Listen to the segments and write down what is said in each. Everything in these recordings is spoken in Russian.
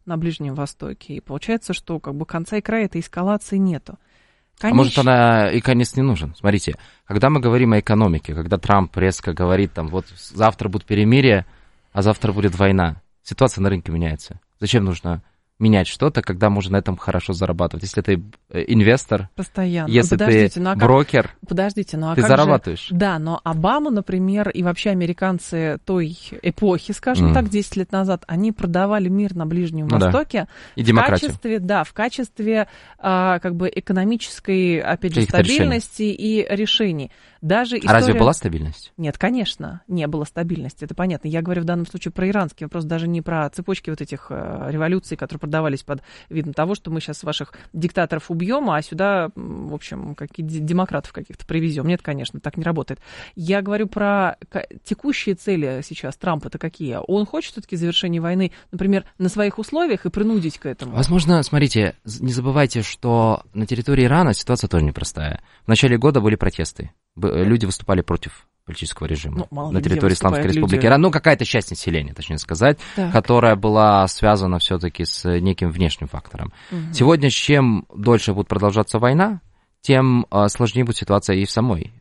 на Ближнем Востоке. И получается, что как бы конца и края этой эскалации нету. Конечно. А может, она и конец не нужен? Смотрите, когда мы говорим о экономике, когда Трамп резко говорит, там, вот завтра будет перемирие, а завтра будет война, ситуация на рынке меняется. Зачем нужно менять что-то, когда можно на этом хорошо зарабатывать? Если ты инвестор, постоянно. Если ты брокер, ты зарабатываешь. Да, но Обама, например, и вообще американцы той эпохи, скажем так, 10 лет назад, они продавали мир на Ближнем Востоке и демократию. В качестве как бы экономической, опять же, стабильности и решений. Даже история... А разве была стабильность? Нет, конечно, не было стабильности, это понятно. Я говорю в данном случае про иранский вопрос, даже не про цепочки вот этих революций, которые продавались под видом того, что мы сейчас ваших диктаторов убьем, а сюда, в общем, демократов каких-то привезем. Нет, конечно, так не работает. Я говорю про текущие цели сейчас Трампа-то какие. Он хочет все-таки завершения войны, например, на своих условиях и принудить к этому. Возможно, смотрите, не забывайте, что на территории Ирана ситуация тоже непростая. В начале года были протесты. Люди выступали против политического режима на территории Исламской Республики Иран. Ну, какая-то часть населения, точнее сказать, которая была связана все-таки с неким внешним фактором. Сегодня, чем дольше будет продолжаться война, тем сложнее будет ситуация и в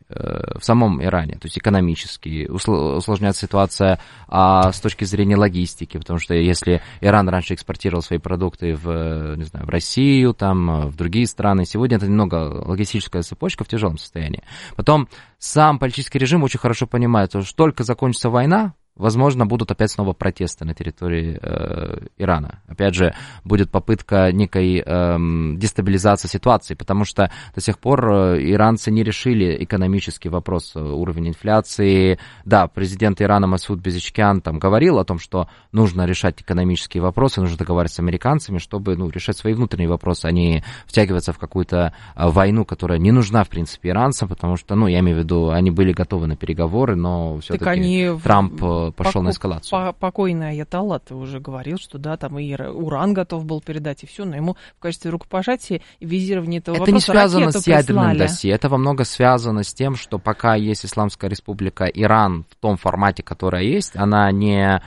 самом Иране, то есть экономически усложняется ситуация с точки зрения логистики, потому что если Иран раньше экспортировал свои продукты в Россию, там, в другие страны, сегодня это немного логистическая цепочка в тяжелом состоянии. Потом сам политический режим очень хорошо понимает, что только закончится война, возможно, будут опять снова протесты на территории Ирана. Опять же, будет попытка некой дестабилизации ситуации, потому что до сих пор иранцы не решили экономический вопрос, уровень инфляции. Да, президент Ирана Масуд Пезешкиан там говорил о том, что нужно решать экономические вопросы, нужно договариваться с американцами, чтобы решать свои внутренние вопросы, а не втягиваться в какую-то войну, которая не нужна, в принципе, иранцам, потому что, я имею в виду, они были готовы на переговоры, но все-таки Трамп пошел на эскалацию. Покойный Аятолла, ты уже говорил, что да, там и уран готов был передать, и все, но ему в качестве рукопожатия и визирования этого вопроса это не связано с ядерным досье, это во многом связано с тем, что пока есть Исламская Республика Иран в том формате, которая есть, она не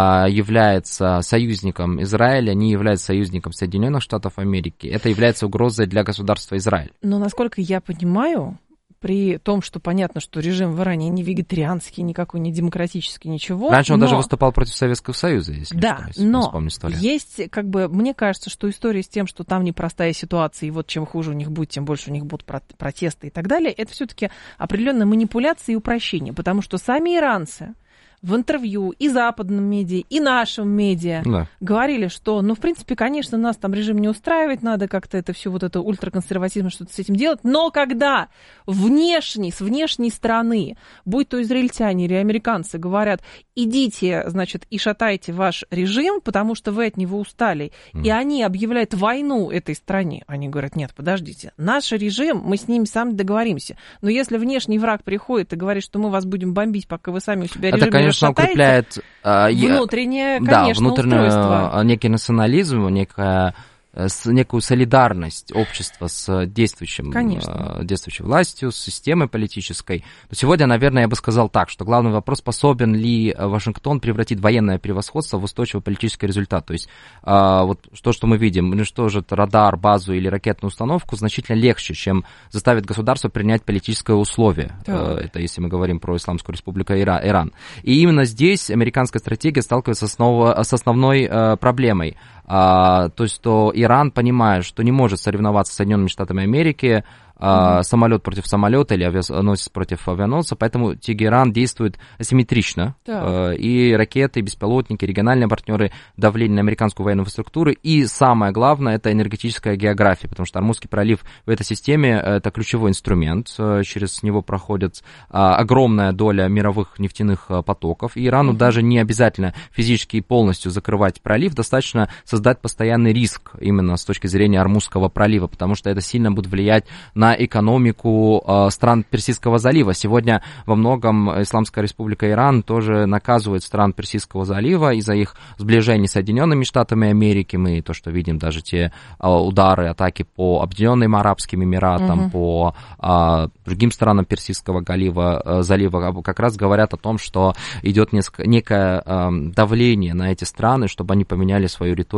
является союзником Израиля, не является союзником Соединенных Штатов Америки, это является угрозой для государства Израиль. Но, насколько я понимаю, при том, что понятно, что режим в Иране не вегетарианский, никакой не демократический, ничего. Раньше он даже выступал против Советского Союза, если но есть, мне кажется, что история с тем, что там непростая ситуация, и вот чем хуже у них будет, тем больше у них будут протесты и так далее, это все-таки определенная манипуляция и упрощение, потому что сами иранцы в интервью и западном медиа, и нашем медиа говорили, что, в принципе, конечно, нас там режим не устраивает, надо как-то это все, вот это ультраконсерватизм, что-то с этим делать, но когда с внешней стороны, будь то израильтяне или американцы, говорят, идите, значит, и шатайте ваш режим, потому что вы от него устали, и они объявляют войну этой стране, они говорят, нет, подождите, наш режим, мы с ними сами договоримся, но если внешний враг приходит и говорит, что мы вас будем бомбить, пока вы сами у себя режим укрепляет внутреннее, конечно, устройство. Некий национализм, некую солидарность общества с действующей властью, с системой политической. Но сегодня, наверное, я бы сказал так, что главный вопрос, способен ли Вашингтон превратить военное превосходство в устойчивый политический результат. То есть вот то, что мы видим, уничтожит радар, базу или ракетную установку, значительно легче, чем заставить государство принять политическое условие. Это если мы говорим про Исламскую Республику Иран. И именно здесь американская стратегия сталкивается с основной проблемой. То есть, что Иран понимает, что не может соревноваться с Соединенными Штатами Америки, самолет против самолета или авианосец против авианосца, поэтому Тегеран действует асимметрично. И ракеты, и беспилотники, региональные партнеры, давление на американскую военную инфраструктуру. И самое главное, это энергетическая география, потому что Ормузский пролив в этой системе – это ключевой инструмент. Через него проходит огромная доля мировых нефтяных потоков. И Ирану даже не обязательно физически полностью закрывать пролив, достаточно создать постоянный риск именно с точки зрения Ормузского пролива, потому что это сильно будет влиять на экономику стран Персидского залива. Сегодня во многом Исламская Республика Иран тоже наказывает стран Персидского залива из-за их сближения с Соединенными Штатами Америки. Мы то, что видим, даже те удары, атаки по Объединенным Арабским Эмиратам, по другим странам Персидского залива, как раз говорят о том, что идет некое давление на эти страны, чтобы они поменяли свою риторику